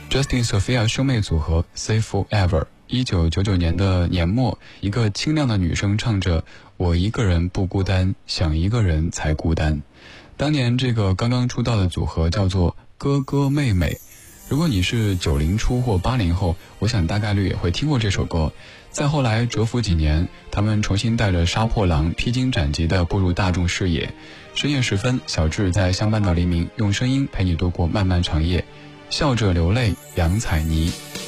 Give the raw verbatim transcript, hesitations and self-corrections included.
Justin Sophia 兄妹组合 Say Forever。一九九九年的年末，一个清亮的女生唱着我一个人不孤单，想一个人才孤单。当年这个刚刚出道的组合叫做哥哥妹妹。如果你是九零初或八零后，我想大概率也会听过这首歌。再后来蛰伏几年，他们重新带着杀破狼披荆斩棘地步入大众视野。深夜时分，小智在相伴的黎明，用声音陪你度过漫漫长夜。笑着流泪，杨采妮。